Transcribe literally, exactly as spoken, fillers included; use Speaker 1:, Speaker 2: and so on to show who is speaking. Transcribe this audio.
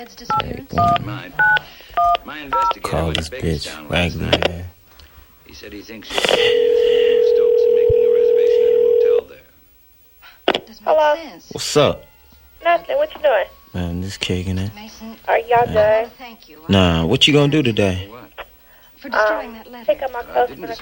Speaker 1: Ed's disappearance?
Speaker 2: My, my investigator
Speaker 3: Call
Speaker 2: went
Speaker 3: this
Speaker 2: to Baker's
Speaker 3: bitch
Speaker 2: Town last
Speaker 3: Raggedy.
Speaker 2: night.
Speaker 3: Man.
Speaker 2: He said he thinks she's using Stokes and making a reservation at a motel there.
Speaker 1: Doesn't
Speaker 4: Hello?
Speaker 1: make sense.
Speaker 3: What's up?
Speaker 4: Nothing. What you doing?
Speaker 3: Man, just kicking it.
Speaker 1: Mason,
Speaker 4: Are y'all
Speaker 1: I
Speaker 4: done?
Speaker 1: want to thank you.
Speaker 3: Nah, what you gonna do today?
Speaker 2: What?
Speaker 1: For destroying that
Speaker 4: Um,
Speaker 1: letter.
Speaker 4: pick up my
Speaker 2: I
Speaker 4: clothes
Speaker 2: didn't
Speaker 4: from the
Speaker 2: destroy